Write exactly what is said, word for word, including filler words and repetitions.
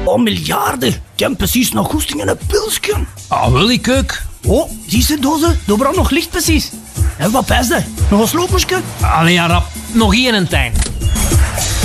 paar miljarden. Die hebben precies nog goesting in een pilsje. Ah, wil ik ook. Oh, zie je dozen? Daar brandt nog licht precies. En wat is dat? Nog een sloopmoesje? Allee, ja, rap. Nog één en tijn.